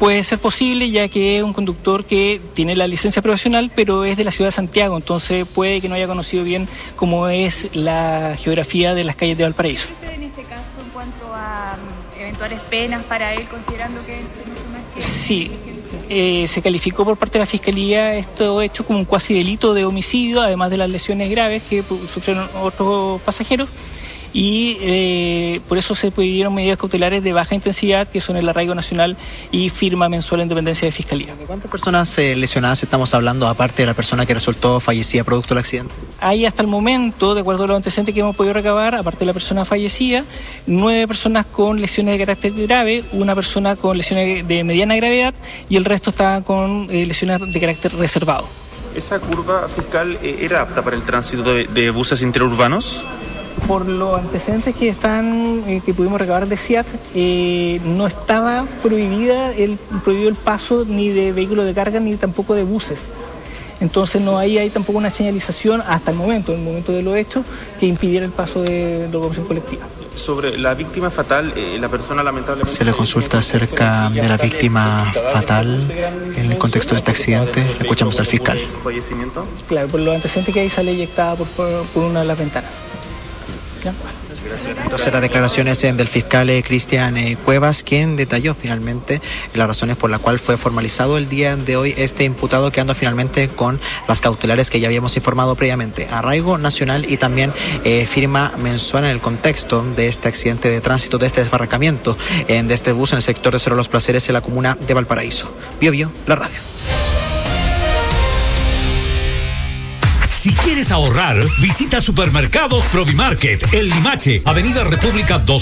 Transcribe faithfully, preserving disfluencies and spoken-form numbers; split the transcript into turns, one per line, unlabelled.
Puede ser posible, ya que es un conductor que tiene la licencia profesional, pero es de la ciudad de Santiago, entonces puede que no haya conocido bien cómo es la geografía de las calles de Valparaíso.
¿Qué sucede en este caso en cuanto a um, eventuales penas para él, considerando que es que
Sí, eh, se calificó por parte de la Fiscalía esto hecho como un cuasi delito de homicidio, además de las lesiones graves que sufrieron otros pasajeros. Y eh, por eso se pidieron medidas cautelares de baja intensidad, que son el arraigo nacional y firma mensual en dependencia de Fiscalía.
¿De cuántas personas eh, lesionadas estamos hablando, aparte de la persona que resultó fallecida producto del accidente?
Hay hasta el momento, de acuerdo a los antecedentes que hemos podido recabar, aparte de la persona fallecida, nueve personas con lesiones de carácter grave, una persona con lesiones de mediana gravedad y el resto está con eh, lesiones de carácter reservado.
¿Esa curva fiscal eh, era apta para el tránsito de, de buses interurbanos?
Por los antecedentes que están eh, que pudimos recabar de C I A T, eh, no estaba prohibida el prohibido el paso ni de vehículos de carga ni tampoco de buses. Entonces no hay, hay tampoco una señalización hasta el momento, en el momento de los hechos, que impidiera el paso de locomoción colectiva.
Sobre la víctima fatal, eh, la persona lamentablemente...
Se le consulta acerca de la víctima fatal en el contexto de este accidente. Escuchamos al fiscal.
¿Fallecimiento?
Claro, por los antecedentes que hay sale eyectada por, por, por una de las ventanas.
Entonces las declaraciones del fiscal eh, Cristian eh, Cuevas, quien detalló finalmente las razones por las cuales fue formalizado el día de hoy este imputado, quedando finalmente con las cautelares que ya habíamos informado previamente, arraigo nacional y también eh, firma mensual en el contexto de este accidente de tránsito, de este desbarrancamiento eh, de este bus en el sector de Cerro Los Placeres en la comuna de Valparaíso. Bio Bio, la radio.
Si quieres ahorrar, visita Supermercados Provimarket, El Limache, Avenida República dos.